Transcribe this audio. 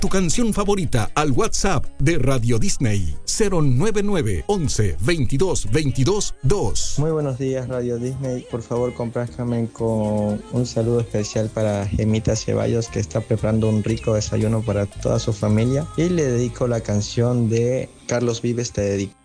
tu canción favorita al WhatsApp de Radio Disney 099 11 22 22 2. Muy buenos días, Radio Disney. Por favor, complázcame con un saludo especial para Gemita Ceballos, que está preparando un rico desayuno para toda su familia. Y le dedico la canción de Carlos Vives, Te dedico.